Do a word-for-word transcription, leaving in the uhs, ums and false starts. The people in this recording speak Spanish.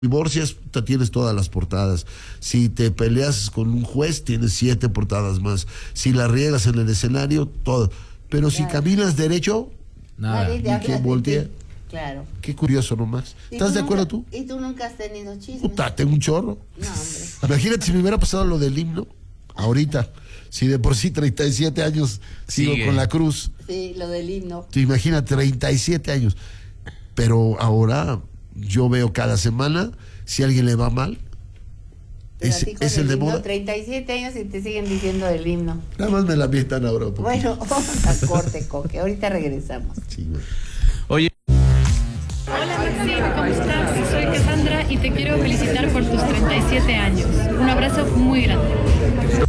divorcias, te tienes todas las portadas. Si te peleas con un juez, tienes siete portadas más. Si la riegas en el escenario, todo. Pero si claro. caminas derecho, nada. Y que voltea. Claro. Qué curioso nomás. ¿Estás de acuerdo tú? ¿Y tú nunca has tenido chismes? Puta, tengo un chorro. No, hombre. Imagínate si me hubiera pasado lo del himno, ahorita. Si de por sí treinta y siete años sigo Sigue. con la cruz. Sí, lo del himno. Te imaginas, treinta y siete años. Pero ahora yo veo cada semana si a alguien le va mal. Es, es el de himno, moda. treinta y siete años y te siguen diciendo del himno. Nada más me la mientan ahora. Bueno, vamos a corte, Coque. Ahorita regresamos. Sí, güey. Oye. Hola Maxine, ¿cómo estás? Soy Cassandra y te quiero felicitar por tus treinta y siete años. Un abrazo muy grande.